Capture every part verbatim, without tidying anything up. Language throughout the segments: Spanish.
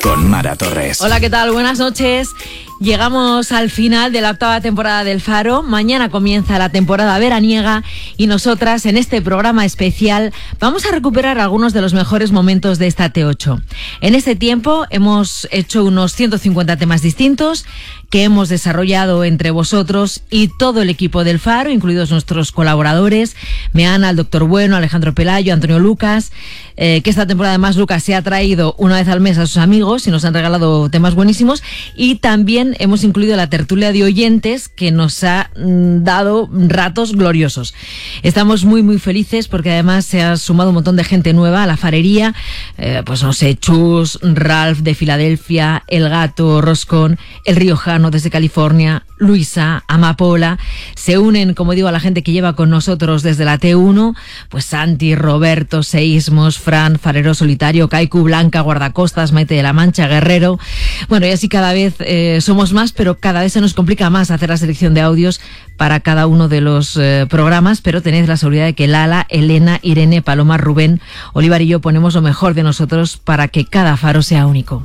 con Mara Torres. Hola, ¿qué tal? Buenas noches. Llegamos al final de la octava temporada del Faro. Mañana comienza la temporada veraniega y nosotras en este programa especial vamos a recuperar algunos de los mejores momentos de esta T ocho. En este tiempo hemos hecho unos ciento cincuenta temas distintos que hemos desarrollado entre vosotros y todo el equipo del Faro, incluidos nuestros colaboradores, Meana, el Doctor Bueno, Alejandro Pelayo, Antonio Lucas, eh, que esta temporada además Lucas se ha traído una vez al mes a sus amigos y nos han regalado temas buenísimos, y también hemos incluido la tertulia de oyentes que nos ha mm, dado ratos gloriosos. Estamos muy muy felices porque además se ha sumado un montón de gente nueva a la farería, eh, pues no sé, Chus, Ralph de Filadelfia, El Gato, Roscón, El Riojano desde California, Luisa, Amapola. Se unen, como digo, a la gente que lleva con nosotros desde la T uno, pues Santi, Roberto, Seísmos, Fran, Farero Solitario, Kaiku, Blanca, Guardacostas, Maite de la Mancha, Guerrero. Bueno, y así cada vez eh, somos más, pero cada vez se nos complica más hacer la selección de audios para cada uno de los eh, programas, pero tenéis la seguridad de que Lala, Elena, Irene, Paloma, Rubén, Olivar y yo ponemos lo mejor de nosotros para que cada faro sea único.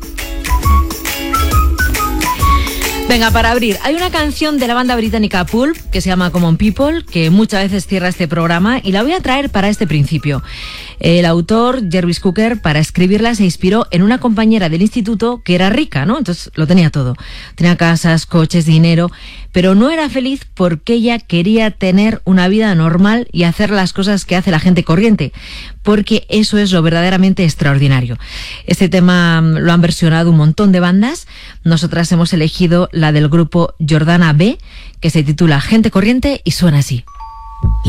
Venga, para abrir, hay una canción de la banda británica Pulp que se llama Common People, que muchas veces cierra este programa, y la voy a traer para este principio. El autor, Jervis Cooker, para escribirla se inspiró en una compañera del instituto que era rica, ¿no? Entonces lo tenía todo. Tenía casas, coches, dinero, pero no era feliz porque ella quería tener una vida normal y hacer las cosas que hace la gente corriente, porque eso es lo verdaderamente extraordinario. Este tema lo han versionado un montón de bandas. Nosotras hemos elegido la del grupo Jordana B, que se titula Gente Corriente y suena así.